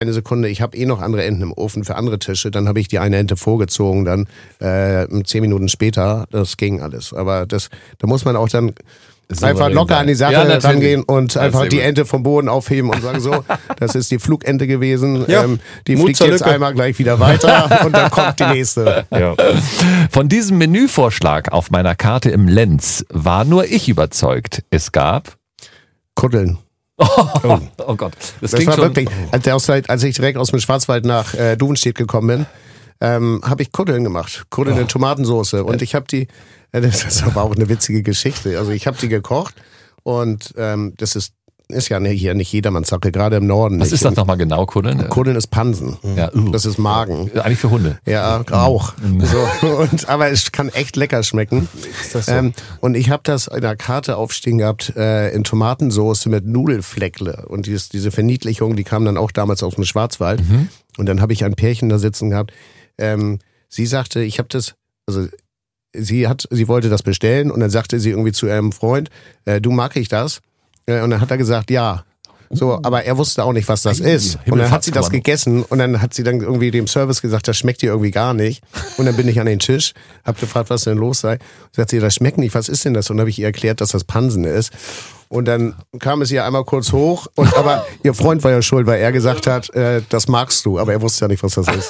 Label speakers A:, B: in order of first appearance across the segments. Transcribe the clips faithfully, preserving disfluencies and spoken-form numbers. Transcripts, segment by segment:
A: eine Sekunde, ich habe eh noch andere Enten im Ofen für andere Tische, dann habe ich die eine Ente vorgezogen, dann äh, zehn Minuten später, das ging alles. Aber das, da muss man auch dann einfach locker an die Sache ja, rangehen und ja, einfach die gut. Ente vom Boden aufheben und sagen so, das ist die Flugente gewesen, ja, ähm, die Mut fliegt jetzt Lücke. Einmal gleich wieder weiter und dann kommt die nächste. Ja.
B: Von diesem Menüvorschlag auf meiner Karte im Lenz war nur ich überzeugt. Es gab
A: Kuddeln.
B: Oh, oh Gott, das, das war schon
A: wirklich, als, als ich direkt aus dem Schwarzwald nach äh, Duvenstedt gekommen bin, ähm, habe ich Kuddeln gemacht, Kuddeln oh. in Tomatensauce und ich habe die, äh, das ist aber auch eine witzige Geschichte, also ich habe die gekocht und ähm, das ist ist ja hier nicht jedermanns Sache, gerade im Norden.
B: Was nicht. Ist das nochmal genau, Kuddeln?
A: Kuddeln ist Pansen.
B: Ja, uh.
A: Das ist Magen.
B: Eigentlich für Hunde.
A: Ja, auch. Mhm. So, und, aber es kann echt lecker schmecken. Ist das so? ähm, und ich habe das in der Karte aufstehen gehabt äh, in Tomatensauce mit Nudelfleckle. Und dieses, diese Verniedlichung, die kam dann auch damals aus dem Schwarzwald. Mhm. Und dann habe ich ein Pärchen da sitzen gehabt. Ähm, sie sagte, ich habe das, also sie hat, sie wollte das bestellen und dann sagte sie irgendwie zu ihrem Freund, äh, du, mag ich das? Und dann hat er gesagt, ja. So, aber er wusste auch nicht, was das ist. Und dann hat sie das gegessen und dann hat sie dann irgendwie dem Service gesagt, das schmeckt ihr irgendwie gar nicht. Und dann bin ich an den Tisch, hab gefragt, was denn los sei. Und sagt sie, das schmeckt nicht, was ist denn das? Und dann habe ich ihr erklärt, dass das Pansen ist. Und dann kam es ihr einmal kurz hoch, und aber ihr Freund war ja schuld, weil er gesagt hat, äh, das magst du, aber er wusste ja nicht, was das ist.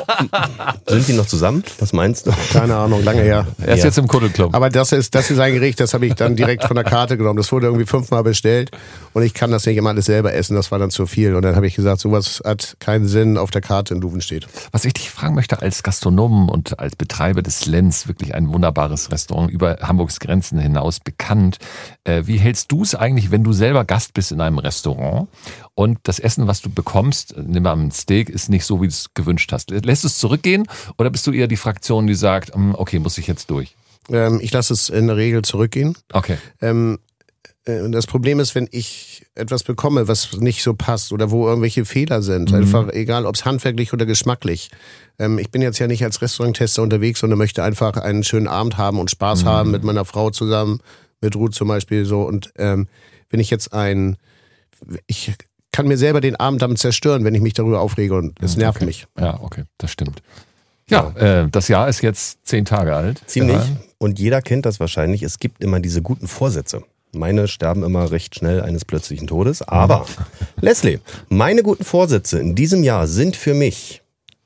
C: Sind die noch zusammen? Was meinst du?
A: Keine Ahnung, lange her.
B: Er ist
A: ja.
B: jetzt im Kuddelclub.
A: Aber das ist, das ist ein Gericht, das habe ich dann direkt von der Karte genommen. Das wurde irgendwie fünfmal bestellt und ich kann das nicht immer alles selber essen, das war dann zu viel. Und dann habe ich gesagt, sowas hat keinen Sinn auf der Karte in Duvenstedt.
B: Was ich dich fragen möchte, als Gastronom und als Betreiber des Lenz, wirklich ein wunderbares Restaurant über Hamburgs Grenzen hinaus bekannt. Äh, wie hältst du es eigentlich, wenn du selber Gast bist in einem Restaurant und das Essen, was du bekommst, nimm mal ein Steak, ist nicht so, wie du es gewünscht hast? Lässt du es zurückgehen oder bist du eher die Fraktion, die sagt, okay, muss ich jetzt durch?
A: Ähm, ich lasse es in der Regel zurückgehen.
B: Okay.
A: Ähm, äh, das Problem ist, wenn ich etwas bekomme, was nicht so passt oder wo irgendwelche Fehler sind, mhm. einfach egal, ob es handwerklich oder geschmacklich. Ähm, ich bin jetzt ja nicht als Restauranttester unterwegs, sondern möchte einfach einen schönen Abend haben und Spaß mhm. haben mit meiner Frau zusammen, mit Ruth zum Beispiel so. Und ähm, wenn ich jetzt ein, ich kann mir selber den Abend damit zerstören, wenn ich mich darüber aufrege und es nervt
B: okay.
A: mich.
B: Ja, okay, das stimmt. Ja, äh, das Jahr ist jetzt zehn Tage alt.
C: Ziemlich. Ja. Und jeder kennt das wahrscheinlich. Es gibt immer diese guten Vorsätze. Meine sterben immer recht schnell eines plötzlichen Todes. Aber, Leslie, meine guten Vorsätze in diesem Jahr sind für mich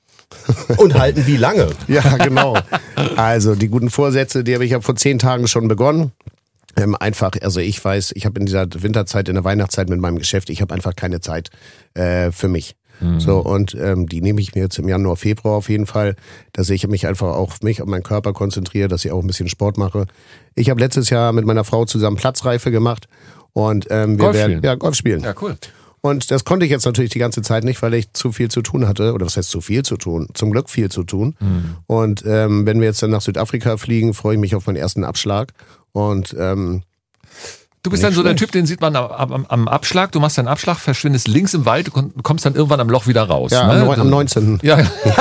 C: und halten wie lange?
A: Ja, genau. Also die guten Vorsätze, die habe ich ja vor zehn Tagen schon begonnen. Ähm, einfach, also ich weiß, ich habe in dieser Winterzeit, in der Weihnachtszeit mit meinem Geschäft, ich habe einfach keine Zeit äh, für mich. Mhm. So, und ähm, die nehme ich mir jetzt im Januar, Februar auf jeden Fall, dass ich mich einfach auch auf mich, auf meinen Körper konzentriere, dass ich auch ein bisschen Sport mache. Ich habe letztes Jahr mit meiner Frau zusammen Platzreife gemacht und ähm, wir
B: Golf
A: werden
B: spielen.
A: ja Golf spielen.
B: Ja, cool.
A: Und das konnte ich jetzt natürlich die ganze Zeit nicht, weil ich zu viel zu tun hatte. Oder was heißt zu viel zu tun? Zum Glück viel zu tun. Mhm. Und ähm, wenn wir jetzt dann nach Südafrika fliegen, freue ich mich auf meinen ersten Abschlag. Und ähm,
B: du bist dann so der Typ, den sieht man am, am, am Abschlag. Du machst deinen Abschlag, verschwindest links im Wald und kommst dann irgendwann am Loch wieder raus.
A: Ja,
B: ne?
A: am neunzehnten
B: Ja.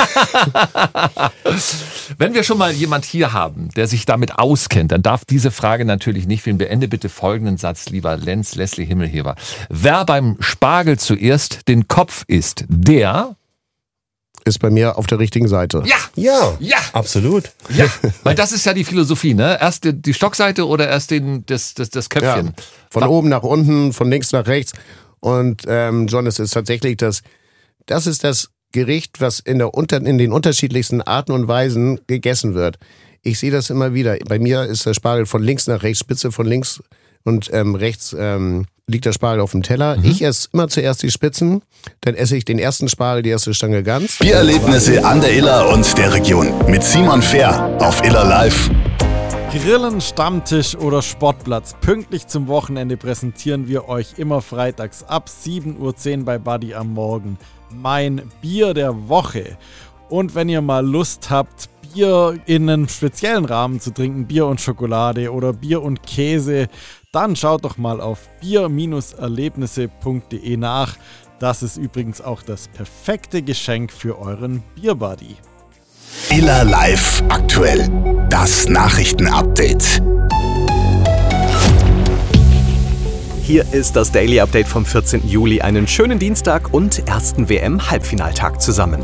B: Wenn wir schon mal jemand hier haben, der sich damit auskennt, dann darf diese Frage natürlich nicht fehlen. Beende bitte folgenden Satz, lieber Lenz Leslie Himmelheber. Wer beim Spargel zuerst den Kopf isst, der
A: ist bei mir auf der richtigen Seite.
B: Ja,
C: ja,
B: ja,
C: absolut.
B: Ja, weil das ist ja die Philosophie, ne? Erst die, die Stockseite oder erst den, das, das, das Köpfchen.
A: Ja. Von War- oben nach unten, von links nach rechts. Und ähm, John, es ist tatsächlich das, das ist das Gericht, was in, der, in den unterschiedlichsten Arten und Weisen gegessen wird. Ich sehe das immer wieder. Bei mir ist der Spargel von links nach rechts, Spitze von links und ähm, rechts ähm, liegt der Spargel auf dem Teller. Mhm. Ich esse immer zuerst die Spitzen, dann esse ich den ersten Spargel, die erste Stange Gans.
D: Biererlebnisse an der Iller und der Region mit Simon Fehr auf Iller Live.
E: Grillen, Stammtisch oder Sportplatz. Pünktlich zum Wochenende präsentieren wir euch immer freitags ab sieben Uhr zehn bei Buddy am Morgen mein Bier der Woche. Und wenn ihr mal Lust habt, Bier in einem speziellen Rahmen zu trinken, Bier und Schokolade oder Bier und Käse, dann schaut doch mal auf bier erlebnisse punkt de nach. Das ist übrigens auch das perfekte Geschenk für euren Bierbuddy.
D: Iller Live aktuell. Das Nachrichtenupdate.
F: Hier ist das Daily Update vom vierzehnten Juli. Einen schönen Dienstag und ersten W M-Halbfinaltag zusammen.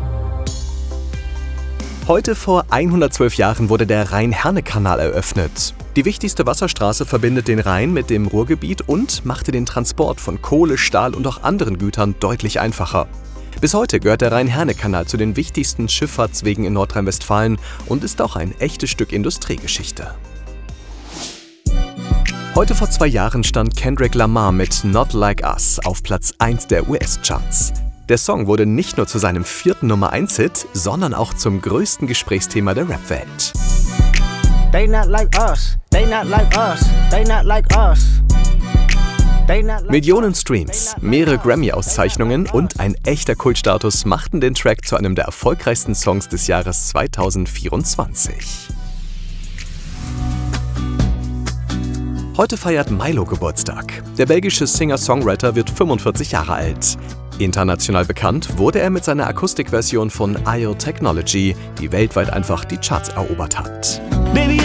F: Heute vor hundertzwölf Jahren wurde der Rhein-Herne-Kanal eröffnet. Die wichtigste Wasserstraße verbindet den Rhein mit dem Ruhrgebiet und machte den Transport von Kohle, Stahl und auch anderen Gütern deutlich einfacher. Bis heute gehört der Rhein-Herne-Kanal zu den wichtigsten Schifffahrtswegen in Nordrhein-Westfalen und ist auch ein echtes Stück Industriegeschichte. Heute vor zwei Jahren stand Kendrick Lamar mit Not Like Us auf Platz eins der U S-Charts. Der Song wurde nicht nur zu seinem vierten Nummer eins Hit, sondern auch zum größten Gesprächsthema der Rap-Welt.
G: They not like us, they not like us, they not like us.
F: Millionen Streams, mehrere Grammy-Auszeichnungen und ein echter Kultstatus machten den Track zu einem der erfolgreichsten Songs des Jahres zweitausendvierundzwanzig. Heute feiert Milo Geburtstag. Der belgische Singer-Songwriter wird fünfundvierzig Jahre alt. International bekannt wurde er mit seiner Akustikversion von I O Technology, die weltweit einfach die Charts erobert hat.
G: Baby,